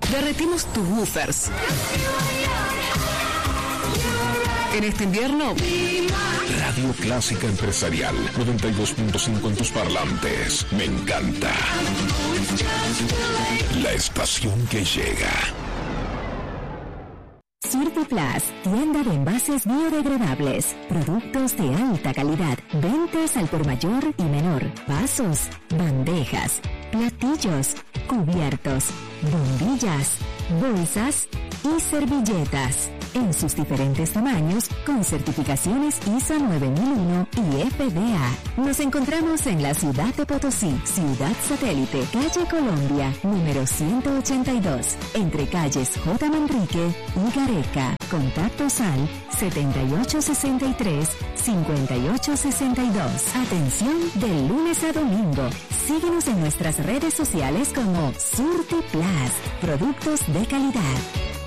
Derretimos tus woofers. En este invierno, Radio Clásica Empresarial 92.5 en tus parlantes. Me encanta. La estación que llega. Surtiplas, tienda de envases biodegradables, productos de alta calidad, ventas al por mayor y menor, vasos, bandejas, platillos, cubiertos, bombillas, bolsas y servilletas, en sus diferentes tamaños, con certificaciones ISO 9001 y FDA. Nos encontramos en la ciudad de Potosí, Ciudad Satélite, calle Colombia, número 182, entre calles J. Manrique y Gareca. Contactos al 7863-5862. Atención de lunes a domingo. Síguenos en nuestras redes sociales como Surtiplas, productos de calidad.